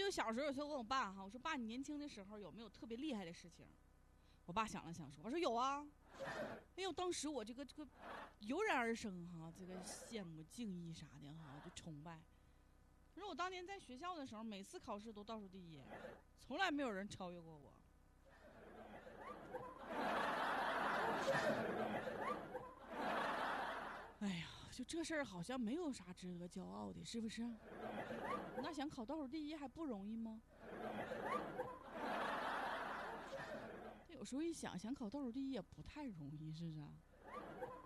就小时候有时候问我爸哈，我说爸，你年轻的时候有没有特别厉害的事情？我爸想了想说，我说有啊。哎呦，当时我这个油然而生哈，这个羡慕、敬意啥的哈，就崇拜。我说我当年在学校的时候，每次考试都倒数第一，从来没有人超越过我。哎呀，就这事儿好像没有啥值得骄傲的，是不是？那想考倒数第一还不容易吗？有时候一想，想考倒数第一也不太容易，是不是啊？